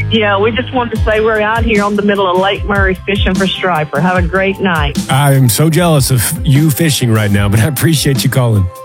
Yeah, we just wanted to say we're out here on the middle of Lake Murray fishing for striper. Have a great night. I am so jealous of you fishing right now, but I appreciate you calling.